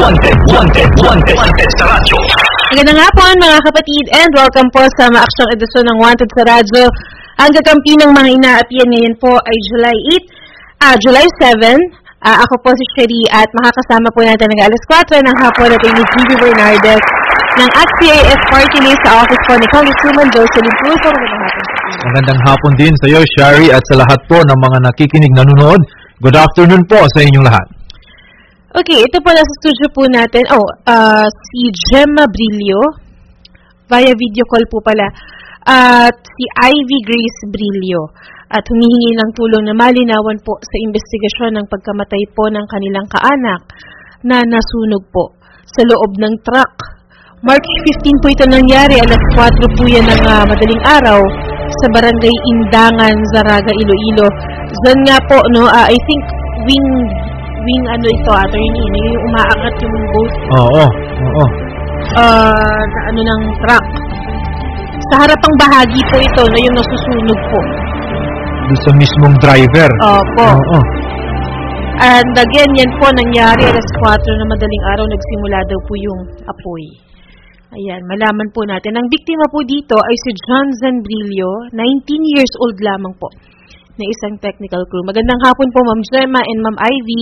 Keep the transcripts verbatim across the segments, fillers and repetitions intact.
Wanted, wanted, wanted, wanted sa radyo. Magandang hapon mga kapatid and welcome po sa maaksyong edisyon ng Wanted sa radyo. Ang kakampi ng mga inaapian ngayon po ay July eighth, ah, July seventh. Uh, ako po si Sherry at makakasama po natin ng alas kwatro ng hapon at ni G B Bernardez ng A C T A S Party List sa office po ni Congresswoman Jocelyn Cruz. Magandang hapon. Magandang hapon din sa iyo, Sherry, at sa lahat po ng mga nakikinig nanonood. Good afternoon po sa inyong lahat. Okay, ito po nasa studio po natin. Oh, uh, si Gemma Brillo via video call po pala. At uh, si Ivy Grace Brillo. At humihingi ng tulong na malinawan po sa investigasyon ng pagkamatay po ng kanilang kaanak na nasunog po sa loob ng truck. March fifteenth po ito nangyari, alas kwatro po yan ng uh, madaling araw sa barangay Indangan, Zaraga, Iloilo. Zon nga po, no, uh, I think wing, wing ano ito, attorney, yung umaangat yung boat. Oo, oo. Uh, na ano ng truck. Sa harapang bahagi po ito, na yung nasusunog po. Doon sa mismong driver. Opo. Oo. And again, yan po nangyari alas kwatro na madaling araw, nagsimula daw po yung apoy. Ayan, malaman po natin. Ang biktima po dito ay si John Zan Brillo, nineteen years old lamang po, na isang technical crew. Magandang hapon po, Ma'am Gemma and Ma'am Ivy.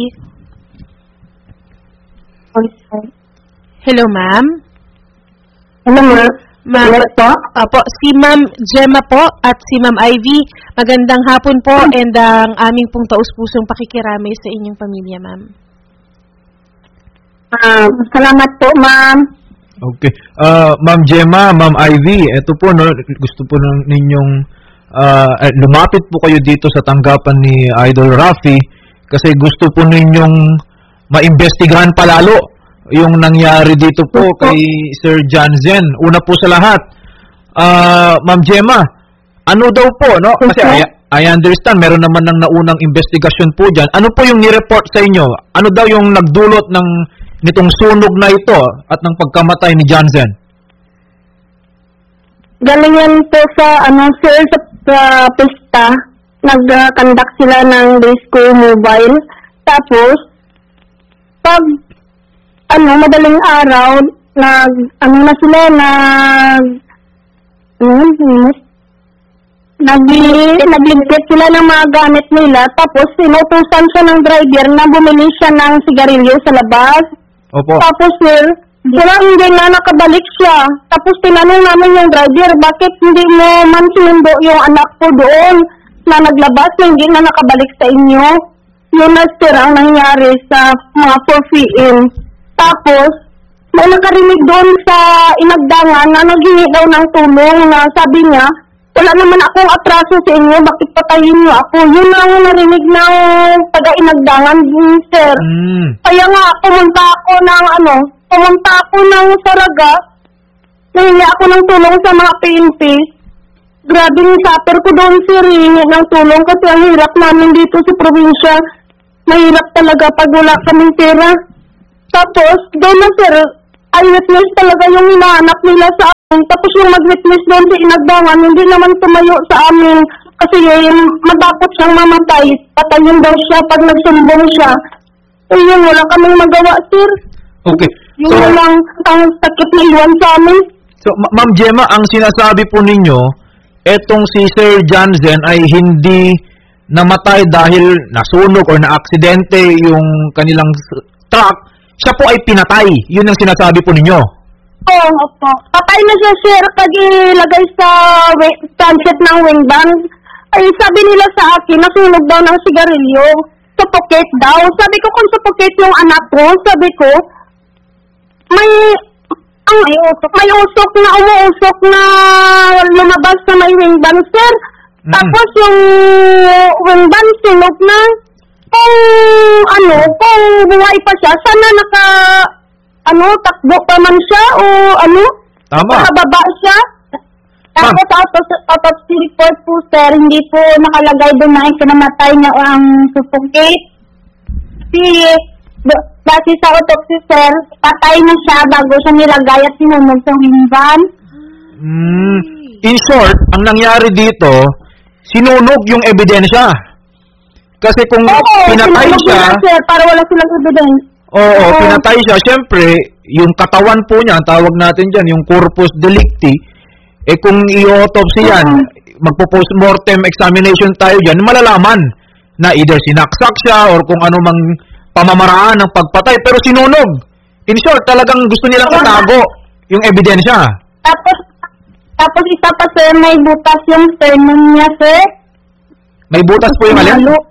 Hello, Ma'am. Hello, Ma'am. Ma'am po? Apo, si Ma'am Gemma po at si Ma'am Ivy. Magandang hapon po and ang uh, aming pong taus-pusong pakikiramay sa inyong pamilya, Ma'am. Uh, salamat po, Ma'am. Okay. Uh, Ma'am Gemma, Ma'am Ivy, ito po, no, gusto po ninyong uh, lumapit po kayo dito sa tanggapan ni Idol Rafi kasi gusto po ninyong maimbestigahan palalo yung nangyari dito po kay Sir John Zen. Una po sa lahat, uh, Ma'am Gemma, ano daw po, no? Kasi I, I understand, meron naman ng naunang investigasyon po dyan. Ano po yung nireport sa inyo? Ano daw yung nagdulot ng nitong sunog na ito at ng pagkamatay ni John Zen? Galing yan po sa, ano, sir, sa uh, pista. Nag-conduct sila ng disco mobile. Tapos, pag ano, madaling araw, nag, ano na sila, nag, ano, nag, nagligpit sila ng mga gamit nila, tapos sinutusan siya ng driver na bumili siya ng sigarilyo sa labas. Opo. Tapos, sir, sila hindi na nakabalik siya. Tapos, tinanong namin yung driver, bakit hindi mo man sinundo yung anak ko doon na naglabas na hindi na nakabalik sa inyo? Yun na, sir, ang nangyari sa mga four P M Tapos, may nakarinig doon sa Inagdangan na naghingi daw ng tulong na sabi niya, wala naman akong atraso sa inyo, bakit patayin niyo ako? Yun ang narinig ng taga-Inagdangan, sir. Mm. Kaya nga, pumunta ako ng ano, pumunta ako ng Saraga, nahingi ako ng tulong sa mga P N P. Grabe yung supper ko doon, sir, hingi ng tulong kasi ang hirap namin dito sa probinsya. Mahirap talaga pag wala kaming pera. Tapos, doon na, sir, eyewitness talaga yung hinahanap nila sa amin. Tapos yung mag-witness doon sa Inagdangan, hindi naman tumayo sa amin. Kasi yun, madapot siyang mamatay. Patayin daw siya pag nagsumbong siya. Eh yun, wala kaming magawa, sir. Okay. Yun So, lang ang sakit na iwan sa amin. so Ma- Ma'am Gemma, ang sinasabi po ninyo, etong si Sir John Zen ay hindi namatay dahil nasunog or na-aksidente yung kanilang truck. Siya po ay pinatay. Yun ang sinasabi po ninyo. Oo, opo. Patay na siya, sir, pag ilagay sa transit ng wingman. Ay, sabi nila sa akin, nasunog daw ng sigarilyo. Suffocate daw. Sabi ko, kung suffocate yung anak ko, sabi ko, may, ang, may usok, may usok na umuusok na lumabas sa may wingman, sir. Mm. Tapos yung wingman, sinog na. Kung, ano, kung buhay pa siya, sana naka, ano, takbo pa man siya, o ano, Tama. nakababa siya. Tapos sa autos- autopsy report po, sir, hindi po nakalagay doon na ikinamatay niya ang suffocate. Si, base sa autopsy, sir, patay na siya bago siya nilagay at sinunog sa wingman. Mm. In short, ang nangyari dito, sinunog yung ebidensya. Kasi kung Oo, pinatay sinunog siya, nila, sir, para wala silang evidence. Oo, Oo. pinatay siya. Siyempre, yung katawan po niya, ang tawag natin dyan, yung corpus delicti, eh kung i-autopsy yan, magpo-postmortem examination tayo dyan, malalaman na either sinaksak siya or kung ano mang pamamaraan ng pagpatay, pero sinunog. In short, talagang gusto nilang itago yung ebidensya. Tapos, tapos isa pa sir, may butas yung sternum niya sir. May butas po yung alin? Lalo.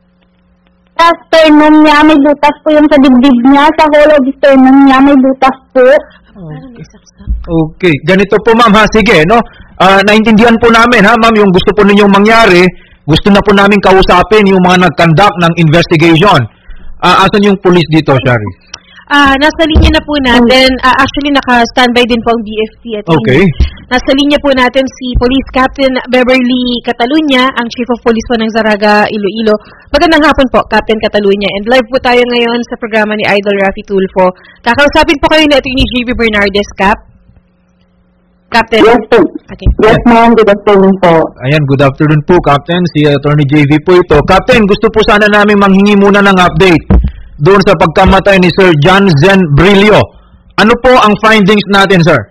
Sa sternum niya, may butas po yung sa dibdib niya. Sa whole of sternum niya, may butas po. Parang may saksak. Okay, ganito po ma'am ha, sige, no? Ah, naintindihan po namin ha ma'am, yung gusto po ninyong mangyari, gusto na po namin kausapin yung mga nag-conduct ng investigation. Ah, asan yung police dito, Shari? Ah, nasa linya na po natin. Ah, actually, naka-standby din po ang B F P at Okay. nasa linya po natin si Police Captain Beverly Catalunya, ang Chief of Police po ng Zaraga, Iloilo. Magandang hapon po, Captain Catalunya. And live po tayo ngayon sa programa ni Idol Raffy Tulfo. Kakausapin po kayo ni Attorney J B Bernardes, Cap. Captain. Yes, sir. Okay. Yes, ma'am. Good afternoon po. Ayan, good afternoon po, Captain. Si Attorney J V po ito. Captain, gusto po sana namin manghingi muna ng update doon sa pagkamatay ni Sir John Zen Brillo. Ano po ang findings natin, sir?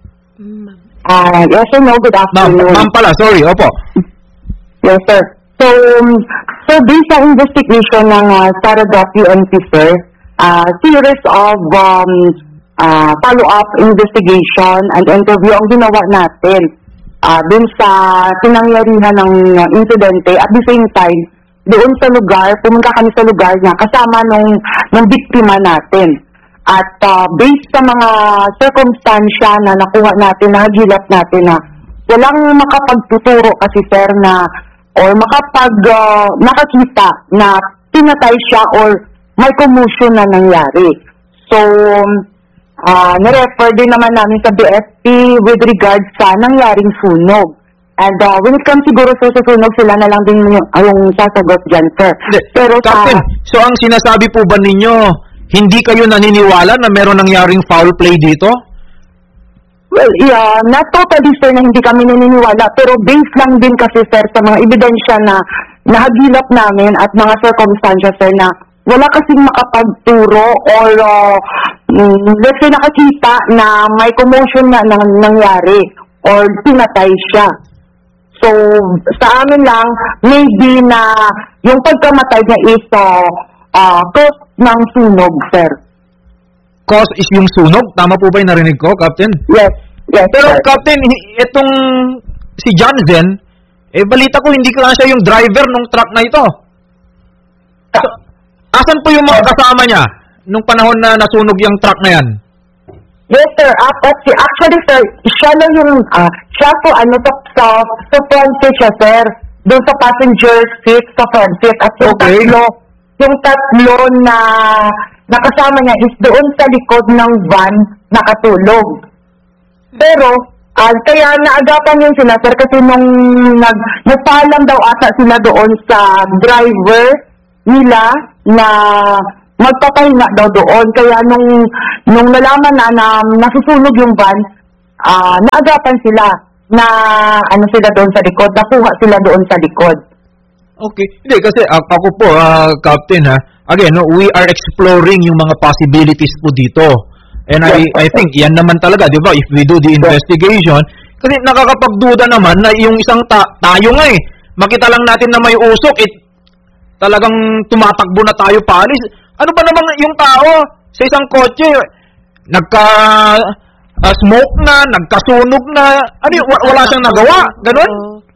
Ah, yes, sir. No, good Ma'am, afternoon. ma'am pala, sorry, opo. Yes, sir. So, um, so based sa investigation ng uh, Saraga P N P, sir, uh, series of um, uh, follow-up investigation and interview ang ginawa natin uh, dun sa pinangyarihan ng uh, insidente. At the same time, doon sa lugar, pumunta kami sa lugar niya kasama nung, nung biktima natin. At uh, based sa mga circumstansya na nakuha natin, nahagilap natin na walang makapagtuturo kasi sir na or makapag uh, nakakita na pinatay siya or may commotion na nangyari. So, uh, nirefer din naman namin sa B F P with regards sa nangyaring sunog. And uh, when it comes siguro sir, sa sunog, sila na lang din yung, yung sasagot dyan, sir. Hindi, Pero Captain, sa... so ang sinasabi po ba ninyo, hindi kayo naniniwala na meron nangyaring foul play dito? Well, yeah, not totally sir na hindi kami naniniwala, pero based lang din kasi sir sa mga ebidensya na nahagilap namin at mga circumstances sir na wala kasing makapagturo or uh, mm, let's say nakakita na may commotion na nang, nangyari or pinatay siya. So, sa amin lang, maybe na yung pagkamatay niya is uh, uh, cause ng sunog, sir. Cause is yung sunog? Tama po ba yung narinig ko, Captain? Yes, yes, Pero sir. Captain, hi- itong si John Zen, eh balita ko hindi ka siya yung driver ng truck na ito. So, asan po yung mga kasama niya nung panahon na nasunog yung truck na yan? Yes, sir. Uh, actually, sir, siya lang yung, uh, siya po, ano, to, sa, sa front seat siya, sir. Doon sa passenger seat, sa front seat. At yung Okay. tatlo, yung tatlo na nakasama niya is doon sa likod ng van nakatulog. Pero, uh, kaya naagapan yun sila, sir, kasi nung nag, nagpaalam daw ata sila doon sa driver nila na magpapahinga daw doon. Kaya nung nung nalaman na na nasusunog yung van, ah naagapan sila na ano sila doon sa likod, nakuha sila doon sa likod. Okay. Hindi, kasi a- ako po, ah, Captain, ha, again, no, we are exploring yung mga possibilities po dito. And I I think yan naman talaga, di ba, if we do the investigation, kasi nakakapagduda naman na yung isang ta- tayo nga eh, makita lang natin na may usok, it, talagang tumatakbo na tayo paalis. Ano ba namang yung tao sa isang kotse, nagka ah, smoke na, nagkasunog na, ano yun, wa- wala siyang nagawa, ganun?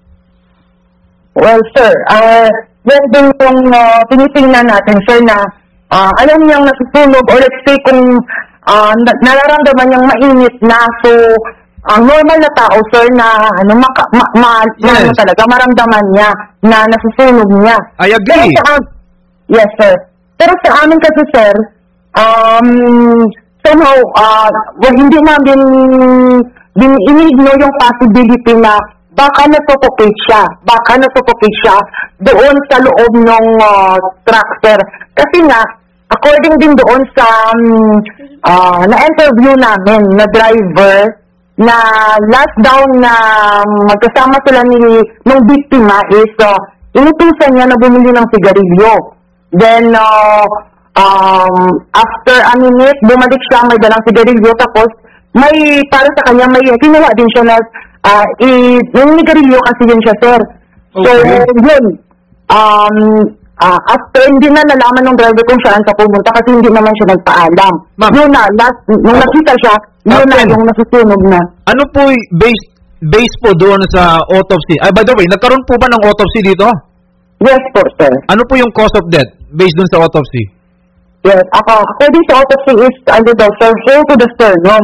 Well, sir, ah yan din yung uh, tinitingnan natin, sir, na ah alam niyang nasusunog or let's say kung ah, na- nararamdaman niyang mainit na, so ang normal na tao, sir, na ano, maka, ma, ma, Yes. ano talaga, maramdaman niya na nasusunog niya. I Pero agree. sa, am- yes, sir. Pero sa amin kasi, sir, um, somehow, uh, well, hindi namin din ini-ignore yung possibility na baka nasuffocate siya. Baka nasuffocate siya doon sa loob ng uh, truck, sir. Kasi nga, according din doon sa um, uh, na-interview namin na driver, na last down na magkasama sila ni ng biktima is uh, inutusan niya na bumili ng sigarilyo. Then, uh, um, after a minute, bumalik siya, may dalang sigarilyo, tapos may, para sa kanya, may kinuha din siya na, uh, i, yung sigarilyo kasi yun siya, sir. So, Okay. yun, um, uh, after hindi na nalaman ng driver kung saan sa pumunta kasi hindi naman siya nagpaalam. Ma'am. Yun na, last, nung nakita siya, yun na, Captain. yung nasusunog na. Ano po y- base base po doon sa autopsy? Ay, by the way, nagkaroon po ba ng autopsy dito? Yes po, sir. Ano po yung cause of death based doon sa autopsy? Yes, ako, according to autopsy is, ano daw, sir, hole to the sternum.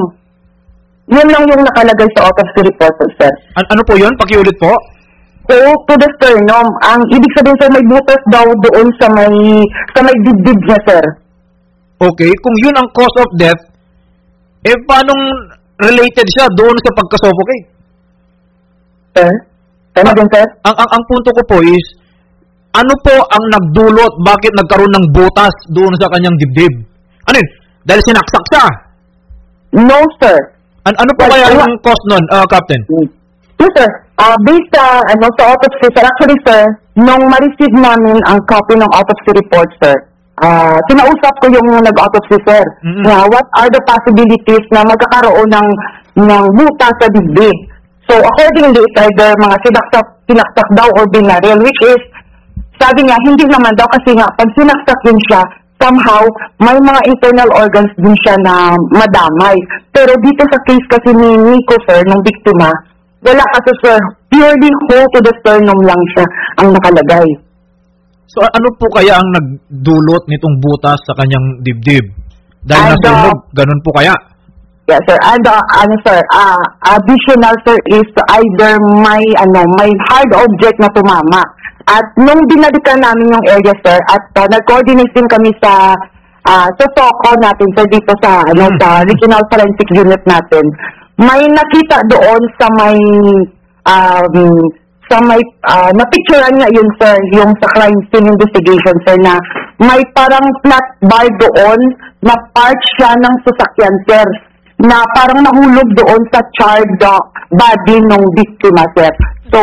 Yun lang yung nakalagay sa autopsy report, sir. An- ano po yun? Pakiulit po. Hole to the sternum. Ang ibig sabihin, sir, may butas daw doon sa may, sa may dibdib niya, sir. Okay, kung yun ang cause of death, eh paanong related siya doon sa pagka-suffocate? Sir? Ano din, sir? Ang, ang, ang punto ko po is, ano po ang nagdulot, bakit nagkaroon ng butas doon sa kanyang dibdib? Ano yun? Dahil sinaksak siya. No, sir. An- ano po Well, kaya wala. yung cause nun, ah, Captain? Yes, sir. Uh, based sa, ano, sa autopsy, sir, actually, sir, nung ma-receive namin ang copy ng autopsy report, sir, uh, kinausap ko yung nag-autopsy, sir, Mhm. na what are the possibilities na magkakaroon ng, ng butas sa dibdib. So, accordingly, it's either mga sinaksak, sinaksak daw or binaril, which is, sabi niya, hindi naman daw kasi nga, pag sinaksak din siya, somehow, may mga internal organs din siya na madamay. Pero dito sa case kasi ni Nico, sir, ng biktima, wala kasi, sir, purely hole to the sternum lang siya ang nakalagay. So ano po kaya ang nagdulot nitong butas sa kanyang dibdib? Dahil And, nasunog, ganun po kaya? Yes, sir. And, uh, ano, sir, uh, additional, sir, is either may, ano, may hard object na tumama. At nung binalikan namin yung area, sir, at uh, nag-coordinate din kami sa, uh, sa S O C O natin, sir, dito sa, ano, Mm. sa Regional Forensic Unit natin, may nakita doon sa may, um, sa may, uh, napicturean nga yun, sir, yung sa crime scene investigation, sir, na may parang flat bar doon na part siya ng sasakyan, sir, na parang nahulog doon sa charred uh, body ng biktima, sir. So,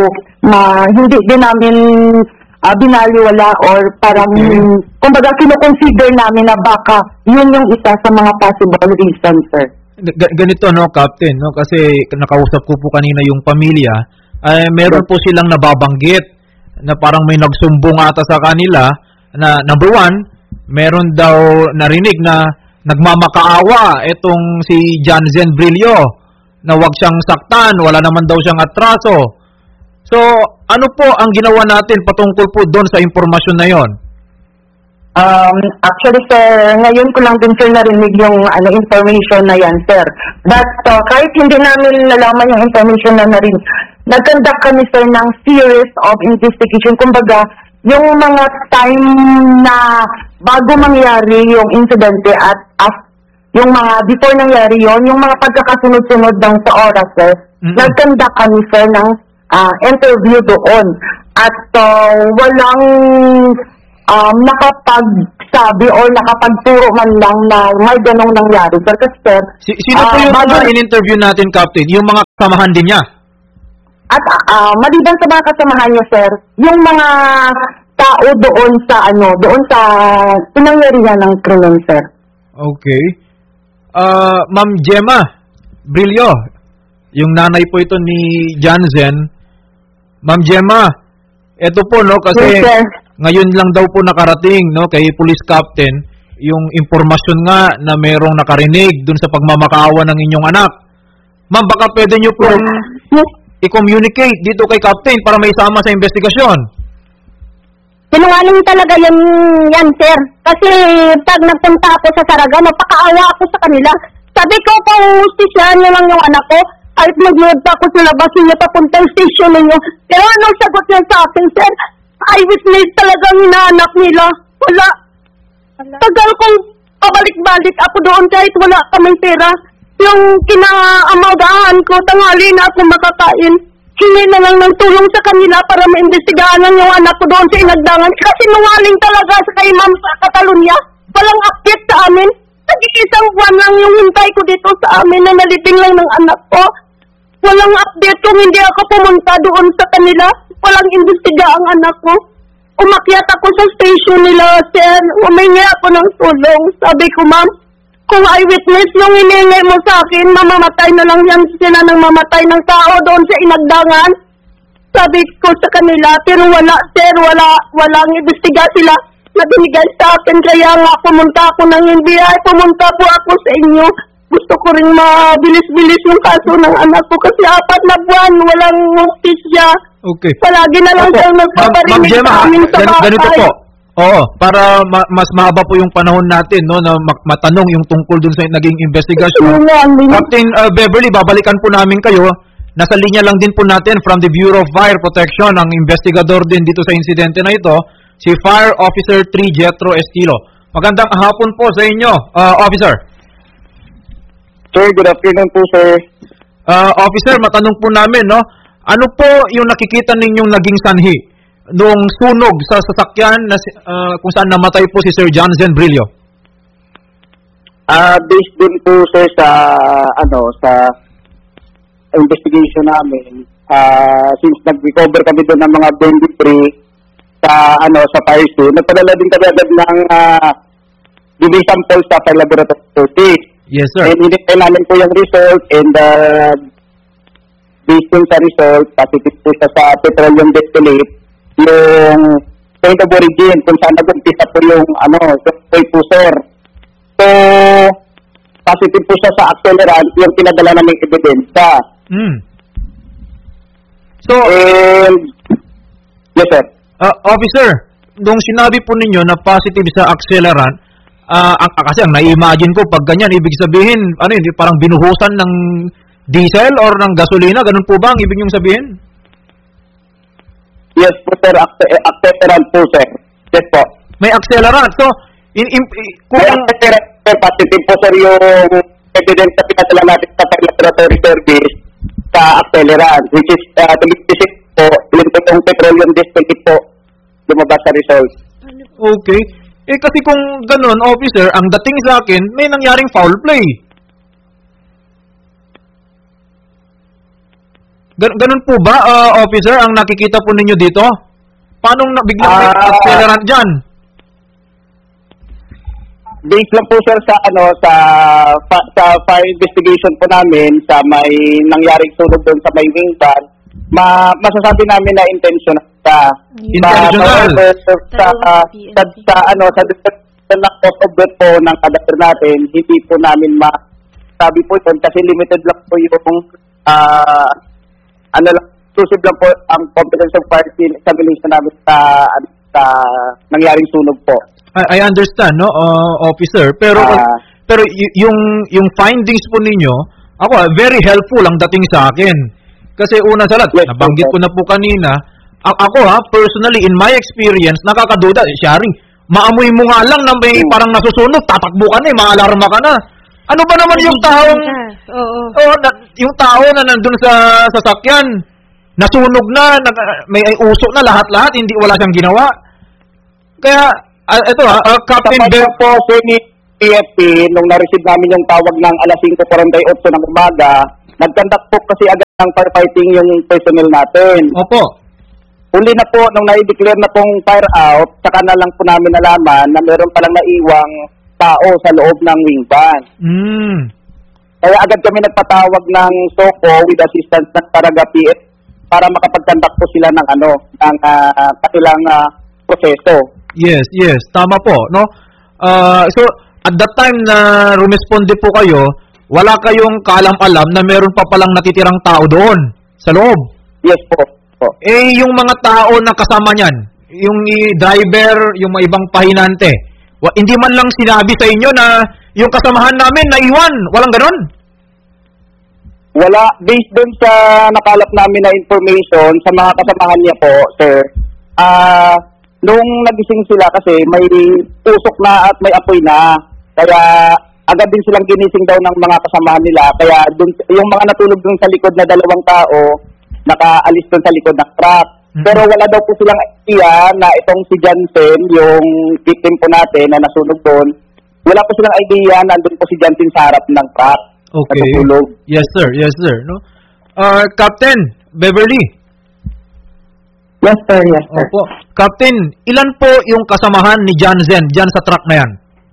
ma, hindi din namin uh, binaliwala or parang, Okay. kumbaga, kinoconsider namin na baka yun yung isa sa mga possible reasons, sir. Ga- ganito, no, Captain, no, kasi nakausap ko po kanina yung pamilya, ay meron po silang nababanggit na parang may nagsumbong ata sa kanila na number one, meron daw narinig na nagmamakaawa itong si Janzen Brillo na wag siyang saktan, wala naman daw siyang atraso. So, ano po ang ginawa natin patungkol po doon sa impormasyon na yon? Um, actually, sir, ngayon ko lang din, sir, narinig yung ano, information na yan, sir. But uh, kahit hindi namin nalaman yung information na narin, nag-conduct kami, sir, ng series of investigation. Kumbaga, yung mga time na bago mangyari yung insidente at af- yung mga before nangyari yon, yung mga pagkakasunod-sunod ng sa oras, sir, Mhm. nag-conduct kami, sir, ng ah, interview doon. At uh, walang um, nakapagsabi or nakapagturo man lang na may ganong nangyari, sir. Kasi, sir, Si, sino po ah, yung mga bago- in-interview natin, Captain? Yung mga kasamahan din niya? At ah, maliban sa mga kasamahan niya, sir, yung mga tao doon sa ano, doon sa pinangyarihan ng krimen, sir. Okay. Ah, Ma'am Gemma Brillo, yung nanay po ito ni Janzen. Ma'am Gemma, ito po, no, kasi Yes, sir. ngayon lang daw po nakarating, no, kay Police Captain yung impormasyon nga na merong nakarinig dun sa pagmamakaawa ng inyong anak. Ma'am, baka pwede nyo pong Yes. i-communicate dito kay Captain para may sama sa investigasyon. Sinungaling talaga yan, yan, sir. Kasi pag nagpunta ako sa Saraga, napakaawa ako sa kanila. Sabi ko, kung stisyahan niyo lang yung anak ko, kahit mag-load pa ako sa labas niyo, papunta yung station ninyo. Pero anong sagot niya sa akin, sir? I witness talagang hinahanap nila. Wala. Tagal kong pabalik-balik ako doon kahit wala kaming pera. Yung kinaamagahan ko, tanghali na ako makakain. Hingi na lang ng tulong sa kanila para maimbestigahan lang yung anak ko doon sa inagdangan. Kasi nungaling talaga sa kay ma'am sa Catalunya. Walang update sa amin. Nag-iisang buwan lang yung hintay ko dito sa amin na nalibing lang ng anak ko. Walang update kung hindi ako pumunta doon sa kanila. Walang imbestiga ang anak ko. umakyat ako sa station nila, sir. Humingi ako ng tulong. Sabi ko, ma'am, kung eyewitness yung hiningi mo sa akin, mamamatay na lang yan sila ng mamatay ng tao doon sa inagdangan. Sabi ko sa kanila, pero wala, sir, wala, walang investiga sila na binigay sa akin. Kaya nga, pumunta ako ng N B I, pumunta po ako sa inyo. Gusto ko rin mabilis-bilis yung kaso ng anak ko kasi apat na buwan, walang hustisya. Okay. Palagi na lang Opo. siyang Ma'am, Ma'am nagpaparinig Gemma, sa amin sa gan- bahay. ganito po. Oo, para ma- mas mahaba po yung panahon natin, no, na ma- matanong yung tungkol dun sa naging investigasyon. Yun nga, hindi na- Captain uh, Beverly, babalikan po namin kayo. Nasa linya lang din po natin from the Bureau of Fire Protection, ang investigador din dito sa insidente na ito, si Fire Officer three Jetro Estilo. Magandang hapon po sa inyo, uh, Officer. Sir, good afternoon po, sir. Uh, officer, matanong po namin, no? Ano po yung nakikita ninyong naging sanhi noong sunog sa sasakyan na si- uh, kung saan namatay po si Sir Johnson Brillo? Ah, based din po, sir, sa, ano, sa investigation namin, ah, since nag-recover kami doon ng mga burn debris sa, ano, sa fire scene, nagpadala din kami agad ng, ah, D B sample sa fire laboratory. Yes, sir. And hinintay namin po yung result and uh, based dun sa result, positive po siya sa petroleum distillate, yung point of origin kung saan nag-umpisa po yung ano, oil po, sir. So, positive po siya sa accelerant yung pinadala naming ebidensya. Mm. So, And, yes, sir. uh, officer, nung sinabi po ninyo na positive sa accelerant, ah, ang, ah, kasi ang na-imagine ko pag ganyan, ibig sabihin, ano yun, parang binuhusan ng diesel or ng gasolina, ganun po ba ang ibig niyong sabihin? Yes po, sir. Acce- Accelerant po, sir. Yes po. May accelerant. So, in, in, in- kung, May accelerant, sir. Positive po, sir, yung evidence na pinadala natin sa laboratory service sa accelerant, which is, uh, to be specific po, yun po yung petroleum distillate po lumabas sa result. okay. Eh kasi kung ganun, officer, ang dating sa akin, may nangyaring foul play. Gan ganun po ba, uh, officer, ang nakikita po ninyo dito? Paano na biglang may Ah. accelerant dyan? Based lang po, sir, sa ano sa fa, sa fire investigation po namin sa may nangyaring sunog doon sa may wing van, ma, masasabi namin na intentional sa Intentional. sa, sa, sa, uh, sa, sa ano sa description ng cause of death po ng adapter natin, hindi po namin ma sabi po ito kasi limited lang po yung ah ano lang, exclusive lang po ang competence of fire scene examination namin sa, sa nangyaring sunog po. I, I understand, no, uh, officer. Pero Ah. pero y- yung yung findings po ninyo, ako ah, very helpful ang dating sa akin. Kasi una sa lahat, Yes, nabanggit sir. ko na po kanina, a- ako ha, personally, in my experience, nakakaduda, eh, Shari, maamoy mo nga lang na may Hmm. parang nasusunog, tatakbo ka na eh, maalarma ka na. Ano ba naman yung taong, Oo. oh, na, yung tao na nandun sa sasakyan, nasunog na, nag, may usok na lahat-lahat, hindi wala siyang ginawa. Kaya, uh, ito ha, uh, Captain Kapag Bev, po po ni P F P, nung na-receive namin yung tawag ng alas five forty-eight ng umaga, nag-conduct po kasi agad ng firefighting yung personnel natin. opo, Uli na po, nung na-declare na pong fire out, saka na lang po namin nalaman na meron palang naiwang tao sa loob ng wing van. mm, Kaya agad kami nagpatawag ng SOCO with assistance ng Taraga P F para makapag-conduct po sila ng ano, ng uh, kanilang uh, proseso. yes, yes, tama po, no? Uh, so, at that time na rumesponde po kayo, wala kayong kaalam-alam na meron pa palang natitirang tao doon, sa loob. Yes po. po. Eh, yung mga tao na kasama niyan, yung i- driver, yung mga ibang pahinante, wa, hindi man lang sinabi sa inyo na yung kasamahan namin naiwan, walang ganon? Wala, based dun sa nakalap namin na information sa mga kasamahan niya po, sir, ah, nung nagising sila kasi may usok na at may apoy na, kaya agad din silang ginising daw ng mga kasamahan nila, kaya dun, yung mga natulog dun sa likod na dalawang tao, nakaalis dun sa likod ng truck. Mhm. Pero wala daw po silang idea na itong si Jansen, yung victim po natin na nasunog doon, wala po silang idea na andun po si Jansen sa harap ng truck. Okay. Natutulog. Yes, sir. Yes, sir. No? Uh, Captain Beverly, Yes, sir. Yes, sir. Opo. Captain, ilan po yung kasamahan ni John Zen dyan sa truck na yan?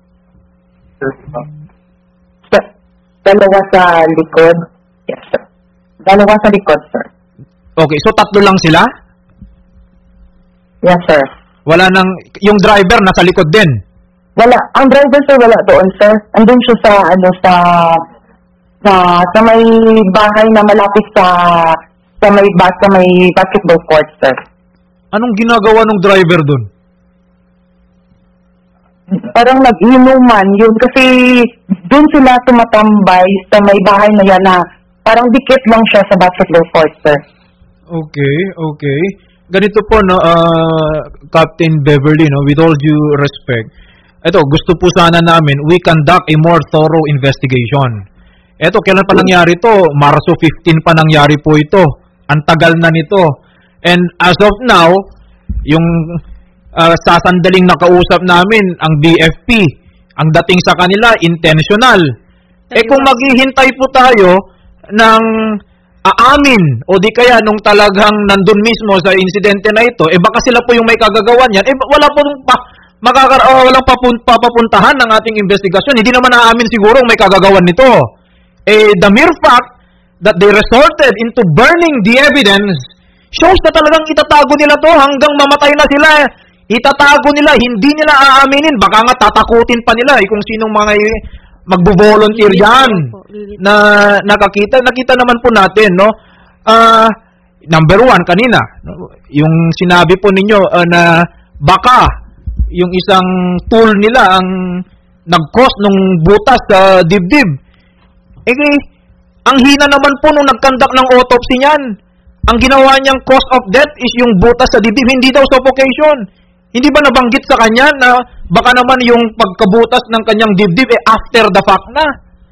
Sir, dalawa sa likod. Yes, sir. Dalawa sa likod, sir. Okay, so tatlo lang sila? Yes, sir. Wala nang, yung driver nasa likod din? Wala. Ang driver, sir, wala doon, sir. Andun siya sa, ano, sa, sa, sa may bahay na malapit sa, sa may, bas, sa may basketball court, sir. Anong ginagawa ng driver dun? Parang nag-inuman yun kasi doon sila tumatambay sa may bahay na yan na parang dikit lang siya sa basketball court, sir. Okay, okay. Ganito po, no, uh, Captain Beverly, no, with all due respect, ito, gusto po sana namin, we conduct a more thorough investigation. Ito, kailan pa nangyari ito? Marso fifteenth pa nangyari po ito. Ang tagal na nito. And as of now, yung uh, sasandaling nakausap namin, ang B F P, ang dating sa kanila, intentional. Eh kung maghihintay po tayo ng aamin o di kaya nung talagang nandun mismo sa insidente na ito, eh baka sila po yung may kagagawan yan, eh wala po pa, makakar oh, walang papun papapuntahan ng ating investigasyon. Hindi naman aamin siguro may kagagawan nito. Eh the mere fact that they resorted into burning the evidence shows na talagang itatago nila to hanggang mamatay na sila. Itatago nila, hindi nila aaminin. Baka nga tatakutin pa nila eh, kung sinong mga magbo-volunteer yan na nakakita. Nakita naman po natin, no? Uh, number one, kanina, no? Yung sinabi po ninyo uh, na baka yung isang tool nila ang nag-cause nung butas sa dibdib. Eh, ang hina naman po nung nag-conduct ng autopsy niyan. Ang ginawa niyang cause of death is yung butas sa dibdib, hindi daw suffocation. Hindi ba nabanggit sa kanya na baka naman yung pagkabutas ng kanyang dibdib eh after the fact na?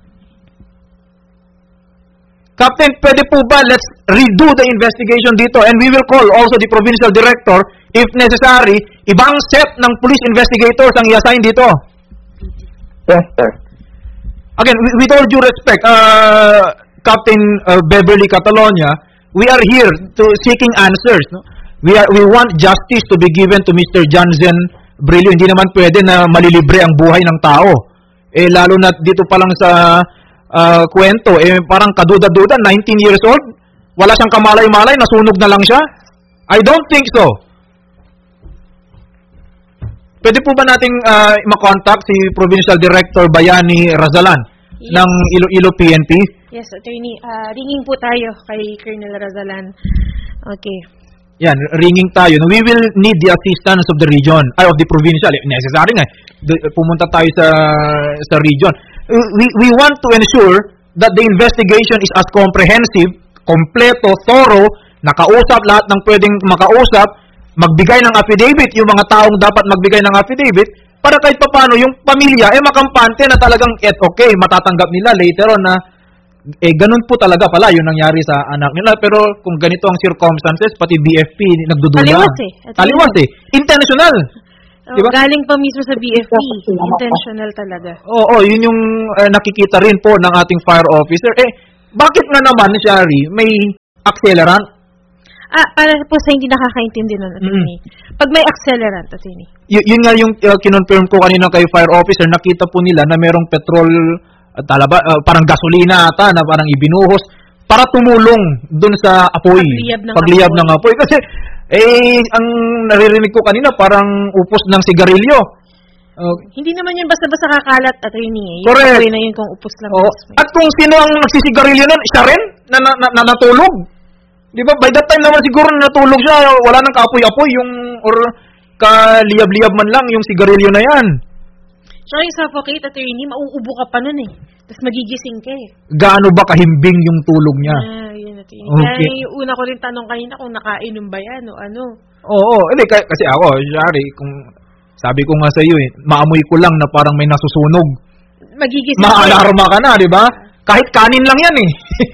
Captain, pwede po ba let's redo the investigation dito and we will call also the provincial director if necessary, ibang set ng police investigators ang i-assign dito? Yes, sir. Again, with all due respect, uh, Captain uh, Beverly Catalonia, we are here to seeking answers. No? We are we want justice to be given to Mister John Zen Brillo. Hindi naman pwede na malilibre ang buhay ng tao. Eh lalo na dito pa lang sa uh, kwento, eh parang kaduda-duda, nineteen years old, wala siyang kamalay-malay, nasunog na lang siya. I don't think so. Pwede po ba nating uh, makontakt si Provincial Director Bayani Razalan yes. ng Iloilo P N P? Yes, Attorney. Uh, ringing po tayo kay Colonel Razalan. Okay. Yan, ringing tayo. We will need the assistance of the region, ay of the provincial. Necessary nga. Pumunta tayo sa sa region. We we want to ensure that the investigation is as comprehensive, kompleto, thorough, nakausap lahat ng pwedeng makausap, magbigay ng affidavit yung mga taong dapat magbigay ng affidavit para kahit papaano yung pamilya eh makampante na talagang et okay, matatanggap nila later on na eh ganun po talaga pala yung nangyari sa anak nila. Pero kung ganito ang circumstances, pati B F P nagdudula. Taliwas eh. Taliwas eh. Intentional. Oh, diba? Galing pa mismo sa B F P. Intentional talaga. Oo, oh, oh, yun yung uh, nakikita rin po ng ating fire officer. Eh, bakit na naman, Shari, may accelerant? Ah, para po sa hindi nakakaintindi nun, Atty. Mm-hmm. Pag may accelerant, Atty. Y- yun nga yung uh, kinonfirm ko kanina kay fire officer, nakita po nila na merong petrol, uh, talaba, uh, parang gasolina ata, na parang ibinuhos, para tumulong dun sa apoy. Pagliyab ng Pagliyab apoy. ng apoy. Kasi, eh, ang naririnig ko kanina, parang upos ng sigarilyo. Uh, hindi naman yun basta-basta kakalat, Atty. Yung correct. apoy na yun kung upos lang. Oh. At kung sino ang nagsisigarilyo nun, siya rin, na, na, na, na natulog. Di ba? By that time naman siguro natulog siya, wala nang kaapoy-apoy yung, or kaliyab-liyab man lang yung sigarilyo na yan. So yung suffocate, Attorney, mauubo ka pa nun eh. Tapos magigising ka eh. Gaano ba kahimbing yung tulog niya? Ah, yun, Attorney. Okay. Kaya yung una ko rin tanong kanina kung nakainom ba yan o ano. Oo, hindi, kasi ako, sorry, kung sabi ko nga sa iyo eh, maamoy ko lang na parang may nasusunog. Magigising Ma-alarma ka na, di ba? Kahit kanin lang yan eh.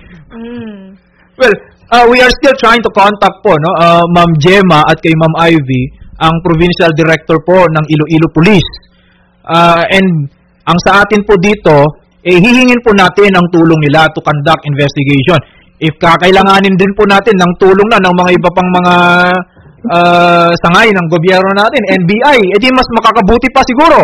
mm. Well, Uh, we are still trying to contact po, no, uh, Ma'am Gemma at kay Ma'am Ivy, ang Provincial Director po ng Iloilo Police. Uh, and ang sa atin po dito, eh, hihingin po natin ang tulong nila to conduct investigation. If kakailanganin din po natin ng tulong na ng mga iba pang mga uh, sangay ng gobyerno natin, N B I, edi mas makakabuti pa siguro.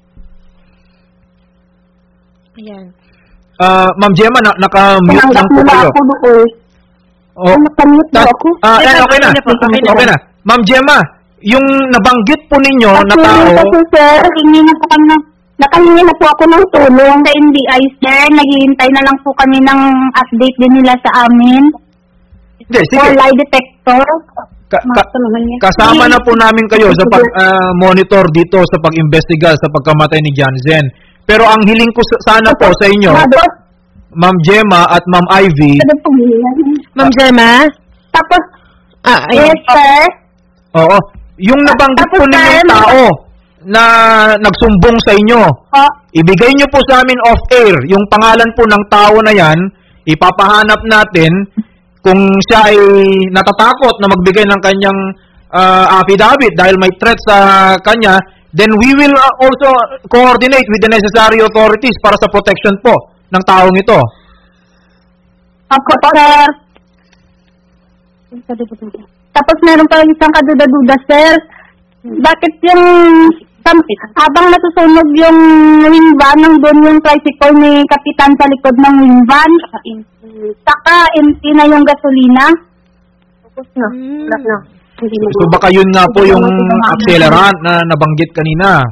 Ayan. Uh, Ma'am Gemma, na, naka-mute lang Tinanggap po mo na kayo. ako doon. Oh. Nakamute daw ako. Ah, Okay, eh, ma'am, okay na. okay na po, okay na. Okay na. Ma'am Gemma, yung nabanggit po ninyo na Kasi, tao, kasi sir, hingi na po kami ng, nakahingi na po ako ng tulong sa N B I, sir. Naghihintay na lang po kami ng update din nila sa amin. hindi, For sige, lie detector. ka- Mga ka- tanungan niya. kasama na po namin kayo sa pag-monitor dito sa pag-imbestiga sa pagkamatay ni John Zen. Pero ang hiling ko sa- sana po sa inyo, Tapos, Ma'am Gemma at Ma'am Ivy, ano po yan? Ma'am Gemma? Tapos, Ah, ayan. yes, sir. oo, yung nabanggit po Tapos, ninyong sir, tao na nagsumbong sa inyo, Po, ibigay nyo po sa amin off-air yung pangalan po ng tao na yan, ipapahanap natin kung siya ay natatakot na magbigay ng kanyang ah, affidavit dahil may threat sa kanya, then we will ah, also coordinate with the necessary authorities para sa protection po ng taong ito. ako, sir. Tapos meron pa isang kaduda-duda, sir. Bakit yung sam- habang nasusunog yung wing van, nandun yung tricycle ni Kapitan sa likod ng wing van, saka empty na yung gasolina. Tapos na. Hmm. Wala na. Hindi na. So baka yun nga po yung accelerant na nabanggit kanina.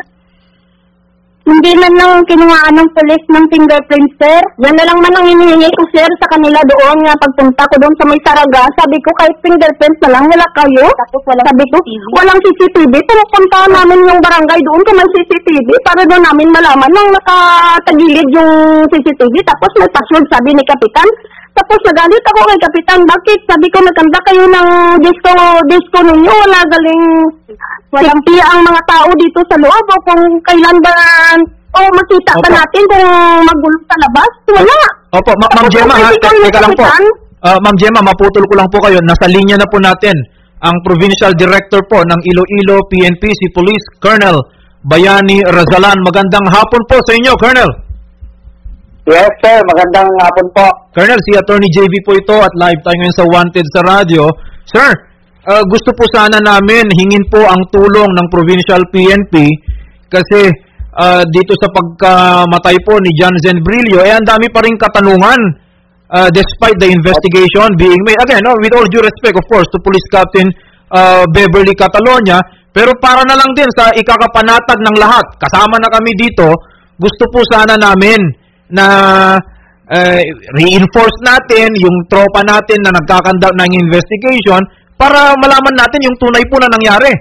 Hindi man lang kinuhaan ng police ng fingerprint, sir. Yan na lang man ang hinihingi ko, sir, sa kanila doon nga pagpunta ko doon sa may Saraga. Sabi ko, kahit fingerprint na lang, wala kayo. Tapos wala Sabi ko, walang C C T V. Pinupunta namin yung barangay doon kung may C C T V para doon namin malaman nang nakatagilid yung C C T V. Tapos may password, sabi ni Kapitan. Tapos nagalit ako kay Kapitan. Bakit? Sabi ko, nagkanta kayo ng disco, disco ninyo. Wala galing walang tiya ang mga tao dito sa loob. O kung kailan ba, o makita ba Opo. natin kung magulo sa labas? Wala. Opo, Ma- Ma'am Tapos Gemma, ha? yung Te- Teka lang po. Kapitan, Ah, Ma'am Gemma, maputol ko lang po kayo. Nasa linya na po natin ang Provincial Director po ng Iloilo P N P, si Police Colonel Bayani Razalan. Magandang hapon po sa inyo, Colonel. Yes, sir. Magandang hapon po. Colonel, si Attorney J V po ito at live tayo ngayon sa Wanted sa radyo. Sir, ah, gusto po sana namin hingin po ang tulong ng Provincial P N P kasi ah, dito sa pagkamatay po ni John Zen Brillo, eh ang dami pa rin katanungan ah, despite the investigation being made. Again, no, with all due respect, of course, to Police Captain ah, Beverly Catalonia, pero para na lang din sa ikakapanatag ng lahat, kasama na kami dito, gusto po sana namin na uh, reinforce natin yung tropa natin na nagkakandak ng investigation para malaman natin yung tunay po na nangyari.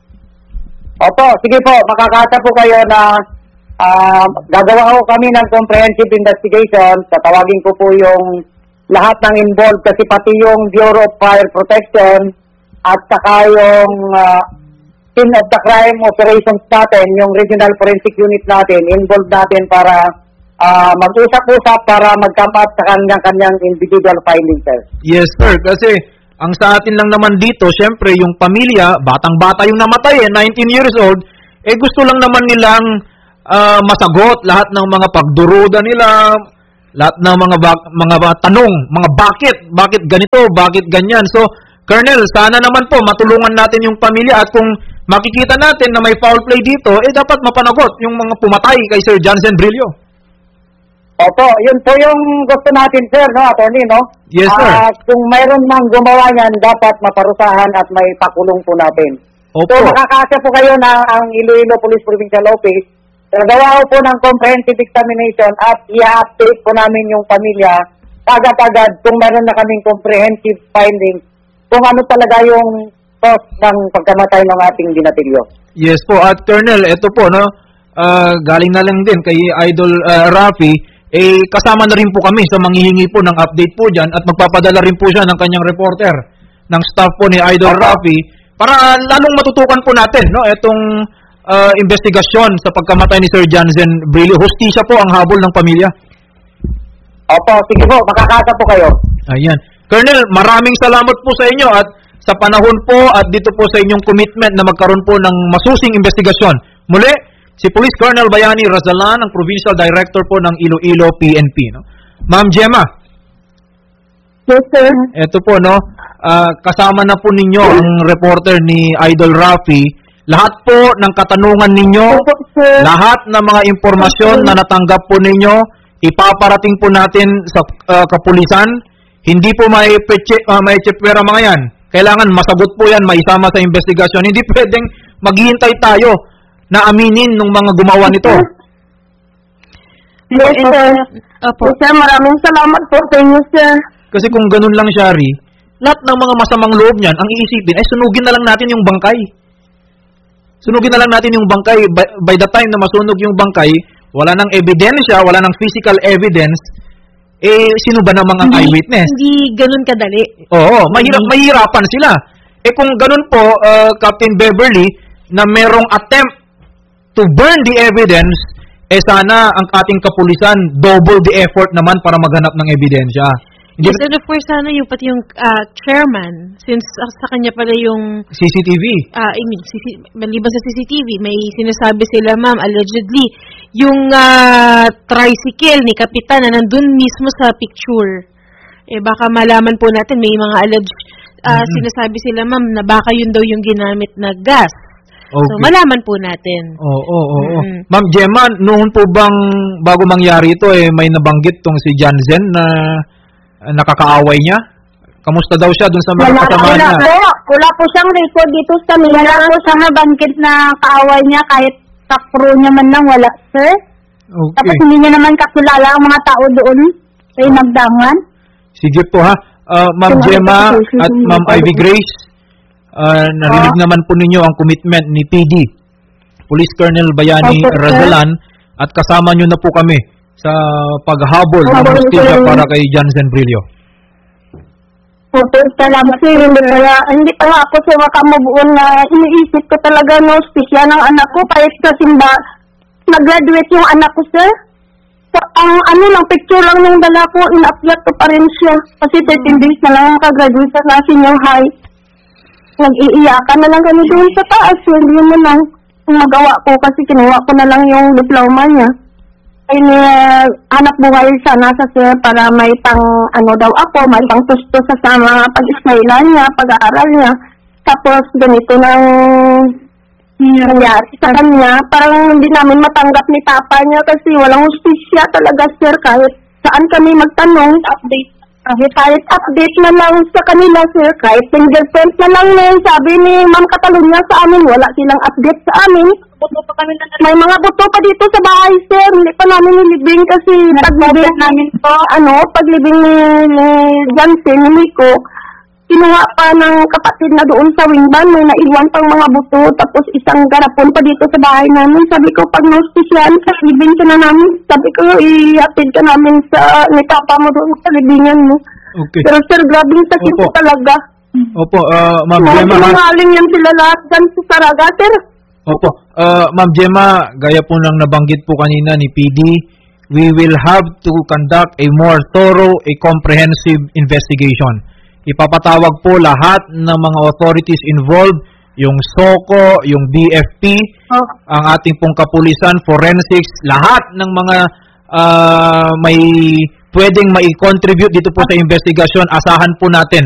Opo, sige po. Makakasa po kayo na ah, gagawa ko kami ng comprehensive investigation. Tatawagin ko po yung lahat ng involved kasi pati yung Bureau of Fire Protection at saka yung uh, scene of the crime operations natin, yung regional forensic unit natin, involved natin para Ah, mag-usap-usap para mag-come up sa kanyang-kanyang individual findings, sir. Yes, sir. Kasi ang sa atin lang naman dito, syempre, yung pamilya, batang-bata yung namatay, eh, nineteen years old, eh gusto lang naman nilang ah, masagot lahat ng mga pagduruda nila, lahat ng mga bak- mga ba- tanong, mga bakit, bakit ganito, bakit ganyan. So, Colonel, sana naman po matulungan natin yung pamilya at kung makikita natin na may foul play dito, eh dapat mapanagot yung mga pumatay kay Sir John Zen Brillo. Opo, yun po yung gusto natin, sir, no, attorney, no? Yes, sir. Ah, kung mayroon mang gumawa niyan, dapat maparusahan at may pakulong po natin. Opo. So, makakasa po kayo na ang Iloilo Police Provincial Office. Nagawa ko po ng comprehensive examination at i-update po namin yung pamilya agad-agad kung mayroon na kaming comprehensive findings kung ano talaga yung cause ng pagkamatay ng ating binatilyo. Yes po. At Colonel, ito po, no, ah, galing na lang din kay Idol ah, Rafi, eh kasama na rin po kami sa manghihingi po ng update po dyan at magpapadala rin po siya ng kanyang reporter ng staff po ni Idol Opo. Rafi para lalong matutukan po natin, no, itong ah, investigasyon sa pagkamatay ni Sir John Zen Brillo. Hustisya po ang habol ng pamilya. Opo, sige po, makakasa po kayo. Ayan. Colonel, maraming salamat po sa inyo at sa panahon po at dito po sa inyong commitment na magkaroon po ng masusing investigasyon. Muli, si Police Colonel Bayani Razalan, ang Provincial Director po ng Iloilo P N P. No? Ma'am Gemma. Yes, sir. Ito po, no, ah, kasama na po ninyo ang reporter ni Idol Rafi. Lahat po ng katanungan ninyo, Opo, sir. lahat ng mga impormasyon na natanggap po ninyo, ipaparating po natin sa ah, kapulisan. Hindi po may peche, uh, may chepwera mga yan. Kailangan masagot po yan, maisama sa investigasyon. Hindi pwedeng maghihintay tayo na aminin ng mga gumawa nito. Yes, sir. Opo. Yes, sir, maraming salamat po sa inyo, sir. Kasi kung ganun lang, Shari, lahat ng mga masamang loob niyan, ang iisipin, ay sunugin na lang natin yung bangkay. Sunugin na lang natin yung bangkay. By, by the time na masunog yung bangkay, wala nang ebidensya, wala nang physical evidence, eh, sino ba namang ang eyewitness? Hindi ganun kadali. Oo, mahirap, mahirapan sila. Eh kung ganun po, uh, Captain Beverly, na merong attempt to burn the evidence, eh sana ang ating kapulisan double the effort naman para maghanap ng ebidensya. Hindi Yes, and of course, sana yung pati yung ah, chairman, since ah, sa kanya pala yung, C C T V. ah, I mean, C C, maliban sa C C T V, may sinasabi sila, ma'am, allegedly, yung ah, tricycle ni Kapitan na nandun mismo sa picture. Eh, baka malaman po natin, may mga alleged, ah, Mhm. sinasabi sila, ma'am, na baka yun daw yung ginamit na gas. So, Okay. malaman po natin. Oo, oo, oo. Mhm. Ma'am Gemma, noon po bang bago mangyari ito, eh, may nabanggit tong si Jansen na uh, nakakaaway niya? Kamusta daw siya dun sa mga Wala, kasama wala niya? po. Wala po siyang record dito sa Mila. Wala po siyang nabangkit na kaaway niya kahit kakro niya man lang wala, sir. Tapos Okay. hindi niya naman kakilala ang mga tao doon sa Inagdangan. Sige po ha. Uh, Ma'am Sige, Gemma sige, at sige. Ma'am Ivy Grace, uh, narinig naman po ninyo ang commitment ni P D, Police Colonel Bayani Opo, sir. Razalan, at kasama nyo na po kami sa paghabol ng Opo, hustisya sir. para kay Jansen Brillo. Opo, salamat, sir. Hindi pala, hindi pala ako sa makamubuon na iniisip ko talaga no, spisya ng anak ko. Kahit sa simba, nag-graduate yung anak ko, sir. So, ang ano lang, picture lang yung dala ko, in-upload ko pa rin siya. Kasi thirteen days na lang ka-graduate sa senior high. Nag-iiyakan na lang kami doon sa taas. Hindi mo lang yung magawa ko kasi kinuha ko na lang yung diploma niya. Ay, uh, anak buhay sana sa sir para may pang ano daw ako, may pang tusto sa sama pag-ismailan niya, pag-aaral niya. Tapos ganito nang nangyari sa kanya. Parang hindi namin matanggap ni papa niya kasi walang hustisya talaga, sir. Kahit saan kami magtanong, update. Kahit, kahit update na lang sa kanila, sir. Kahit fingerprint na lang na sabi ni Ma'am Catalunya sa amin, wala silang update sa amin. May mga buto pa dito sa bahay, sir. Hindi pa namin nilibing kasi paglibing namin po, ano, paglibing ni, ni Jansen, ni Miko, kinuha pa ng kapatid na doon sa wingban, may naiwan pang mga buto, tapos isang garapon pa dito sa bahay namin. Sabi ko, pag naustisyan, libing ka na namin. Sabi ko, i-atid ka namin sa, ni Papa mo doon sa libingan mo. Okay. Pero sir, grabing sakit Opo. talaga. Opo, uh, Ma'am Mga Gemma. ha? sinungaling yan sila lahat dyan sa Saraga, sir. Opo. Uh, Ma'am Gemma, gaya po ng nabanggit po kanina ni P D, we will have to conduct a more thorough, a comprehensive investigation. Ipapatawag po lahat ng mga authorities involved, yung SOCO, yung B F P, Oh. ang ating pong kapulisan, forensics, lahat ng mga uh, may pwedeng mai-contribute dito po sa investigasyon, asahan po natin